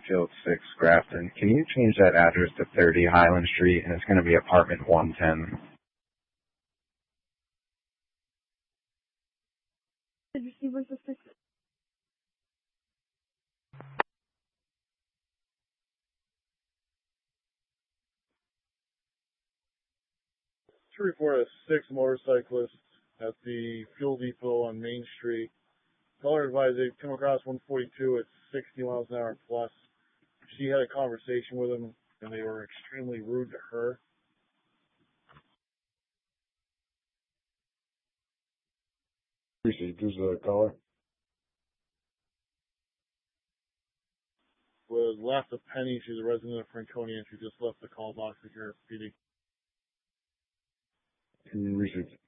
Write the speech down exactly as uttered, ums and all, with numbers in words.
Field six, Grafton. Can you change that address to thirty Highland Street, and it's going to be apartment one ten. Did you see where's the six? To report a six motorcyclist at the fuel depot on Main Street. Caller advised they've come across one forty-two at sixty miles an hour plus. She had a conversation with him, and they were extremely rude to her. Appreciate this uh, caller. Was left a penny. She's a resident of Franconia, and she just left the call box at your P D. Research.